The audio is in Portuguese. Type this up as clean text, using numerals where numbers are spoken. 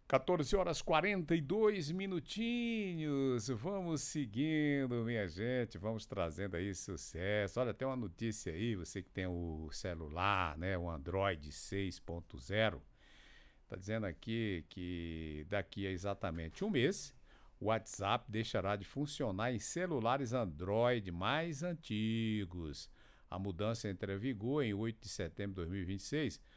14 horas 42 minutinhos. Vamos seguindo, minha gente. Vamos trazendo aí sucesso. Olha, tem uma notícia aí, você que tem o celular, né, o Android 6.0, tá dizendo aqui que daqui a exatamente um mês, o WhatsApp deixará de funcionar em celulares Android mais antigos. A mudança entra em vigor em 8 de setembro de 2026,